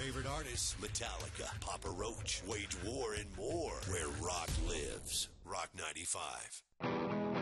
favorite artists, Metallica, Papa Roach, Wage War, and more. Where rock lives. Rock 95.